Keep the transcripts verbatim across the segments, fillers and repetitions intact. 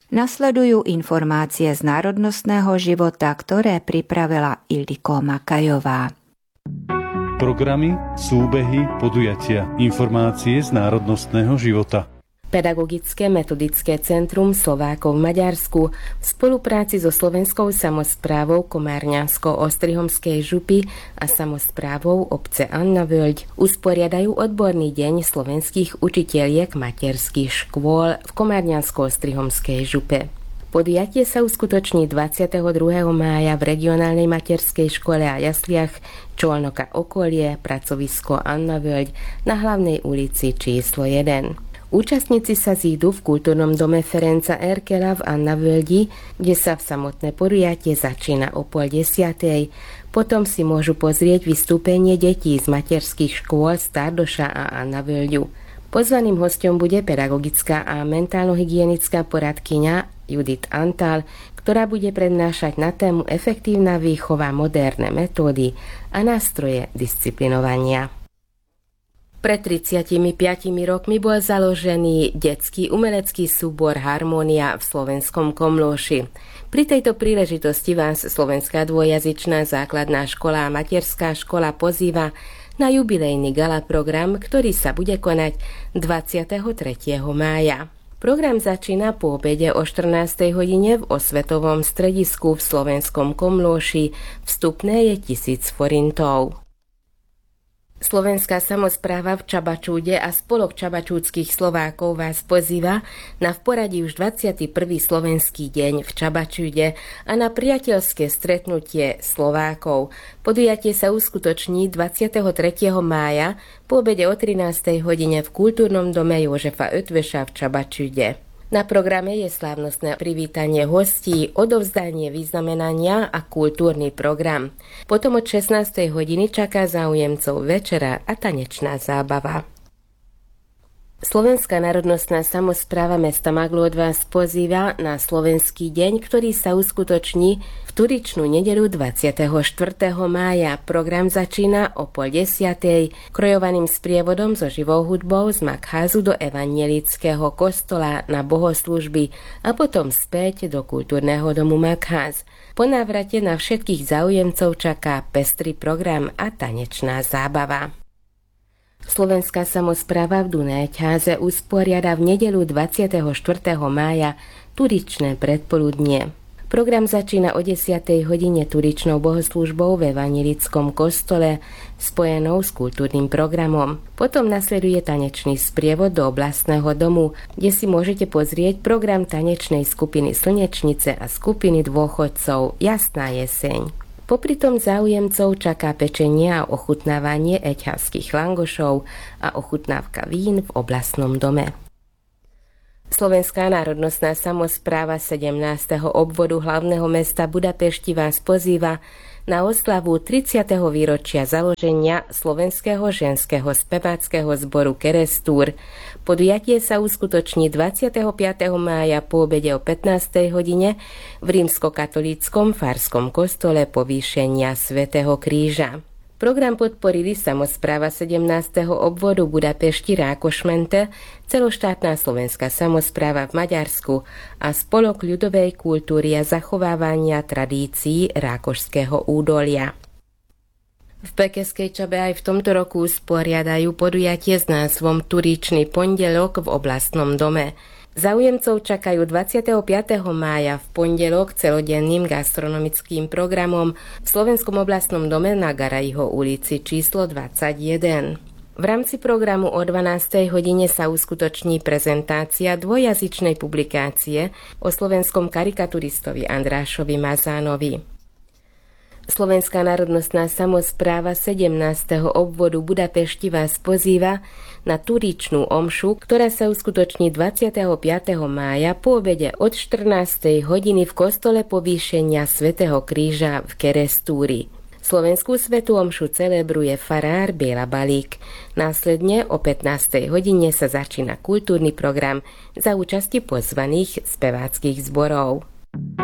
Nasledujú informácie z národnostného života, ktoré pripravila Ildiko Makajová. Programy, súbehy, podujatia, informácie z národnostného života. Pedagogické metodické centrum Slovákov v Maďarsku v spolupráci so Slovenskou samosprávou Komárňansko-Ostrihomskej župy a samosprávou obce Anna Vöľď usporiadajú odborný deň slovenských učiteľiek materských škôl v Komárňansko-Ostrihomskej župe. Podujatie sa uskutoční dvadsiateho druhého mája v regionálnej materskej škole a jasliach Čolnoka okolie, pracovisko Anna Vöľď na hlavnej ulici číslo jeden. Účastníci sa zídu v kultúrnom dome Ferenca Erkela v Anna Vöľdi, kde sa v samotné podujatie začína o pol desiatej. Potom si môžu pozrieť vystúpenie detí z materských škôl Stardoša a Anna Vöľďu. Pozvaným hosťom bude pedagogická a mentálno-hygienická poradkyňa Judith Antal, ktorá bude prednášať na tému efektívna výchova, moderné metódy a nástroje disciplinovania. Pred tridsiatimi piatimi rokmi bol založený detský umelecký súbor Harmónia v slovenskom Komlóši. Pri tejto príležitosti vás Slovenská dvojjazyčná základná škola a materská škola pozýva na jubilejný gala program, ktorý sa bude konať dvadsiateho tretieho mája. Program začína po obede o štrnástej hodine v osvetovom stredisku v slovenskom Komlóši. Vstupné je tisíc forintov. Slovenská samospráva v Čabačúde a Spolok čabačúdskych Slovákov vás pozýva na v poradí už dvadsiaty prvý slovenský deň v Čabačúde a na priateľské stretnutie Slovákov. Podujatie sa uskutoční dvadsiateho tretieho mája po obede o trinástej hodine v kultúrnom dome Jožefa Ötveša v Čabačúde. Na programe je slávnostné privítanie hostí, odovzdanie vyznamenania a kultúrny program. Potom od šestnástej hodiny čaká záujemcov večera a tanečná zábava. Slovenská národnostná samospráva mesta Magľód vás pozýva na slovenský deň, ktorý sa uskutoční v Turičnú nedeľu dvadsiateho štvrtého mája. Program začína o pol desiatej krojovaným sprievodom so živou hudbou z Makházu do evanielického kostola na bohoslúžby a potom späť do kultúrneho domu Makház. Po návrate na všetkých záujemcov čaká pestrý program a tanečná zábava. Slovenská samospráva v Dunajťáze usporiada v nedeľu dvadsiateho štvrtého mája turičné predpoludnie. Program začína o desiatej hodine turičnou bohoslúžbou v evanjelickom kostole spojenou s kultúrnym programom. Potom nasleduje tanečný sprievod do oblastného domu, kde si môžete pozrieť program tanečnej skupiny Slnečnice a skupiny dôchodcov Jasná jeseň. Popri tom záujemcov čaká pečenie a ochutnávanie eťhavských langošov a ochutnávka vín v oblastnom dome. Slovenská národnostná samospráva sedemnásteho obvodu hlavného mesta Budapešti vás pozýva na oslavu tridsiateho výročia založenia Slovenského ženského speváckeho zboru Kerestúr. Podujatie sa uskutoční dvadsiateho piateho mája po obede o pätnástej hodine v rímskokatolíckom farskom kostole Povýšenia svätého Kríža. Program podporili samospráva sedemnásteho obvodu Budapešti Rákošmente, celoštátna slovenská samospráva v Maďarsku a Spolok ľudovej kultúry a zachovávania tradícií Rákošského údolia. V Pekeskej Čabe aj v tomto roku usporiadajú podujatie s názvom Turičný pondelok v oblastnom dome. Záujemcov čakajú dvadsiateho piateho mája v pondelok celodenným gastronomickým programom v Slovenskom oblastnom dome na Garajho ulici číslo dvadsaťjeden. V rámci programu o dvanástej hodine sa uskutoční prezentácia dvojjazyčnej publikácie o slovenskom karikaturistovi Andrášovi Mazánovi. Slovenská národnostná samospráva sedemnásteho obvodu Budapešti vás pozýva na turičnú omšu, ktorá sa uskutoční dvadsiateho piateho mája po obede od štrnástej hodiny v kostole Povýšenia svätého Kríža v Kerestúri. Slovenskú svätú omšu celebruje farár Béla Balík. Následne o pätnástej hodine sa začína kultúrny program za účasti pozvaných speváckych zborov.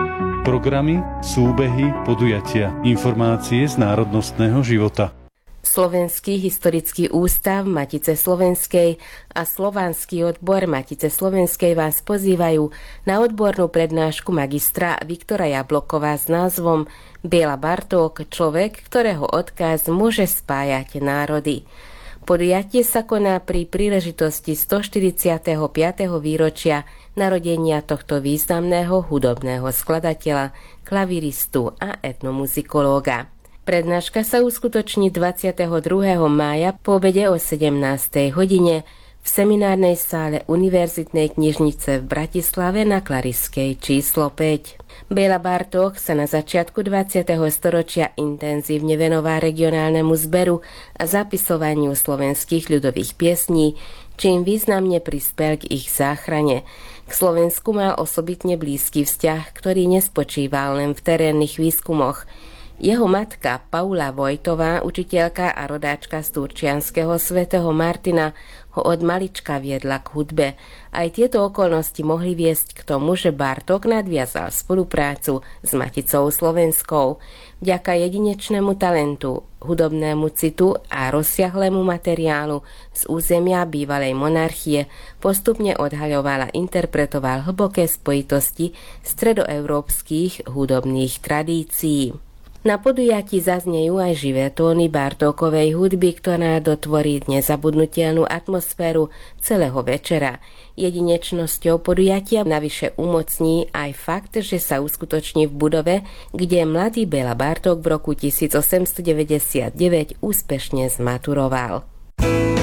Programy, súbehy, podujatia, informácie z národnostného života. Slovenský historický ústav Matice Slovenskej a Slovanský odbor Matice Slovenskej vás pozývajú na odbornú prednášku magistra Viktora Jablokova s názvom Béla Bartók, človek, ktorého odkaz môže spájať národy. Podujatie sa koná pri príležitosti stoštyridsiateho piateho výročia narodenia tohto významného hudobného skladateľa, klaviristu a etnomuzikológa. Prednáška sa uskutoční dvadsiateho druhého mája po obede o sedemnástej hodine v seminárnej sále Univerzitnej knižnice v Bratislave na Klariskej číslo päť. Béla Bartók sa na začiatku dvadsiateho storočia intenzívne venoval regionálnemu zberu a zapisovaniu slovenských ľudových piesní, čím významne prispel k ich záchrane. K Slovensku mal osobitne blízky vzťah, ktorý nespočíval len v terénnych výskumoch. Jeho matka Paula Vojtová, učiteľka a rodáčka z turčianskeho svätého Martina, ho od malička viedla k hudbe. Aj tieto okolnosti mohli viesť k tomu, že Bartók nadviazal spoluprácu s Maticou Slovenskou. Vďaka jedinečnému talentu, hudobnému citu a rozsiahlému materiálu z územia bývalej monarchie postupne odhaľoval a interpretoval hlboké spojitosti stredoeurópskych hudobných tradícií. Na podujatí zaznejú aj živé tóny Bartókovej hudby, ktorá dotvorí nezabudnutelnú atmosféru celého večera. Jedinečnosťou podujatia navyše umocní aj fakt, že sa uskutoční v budove, kde mladý Béla Bartók v roku tisícosemstodeväťdesiatdeväť úspešne zmaturoval.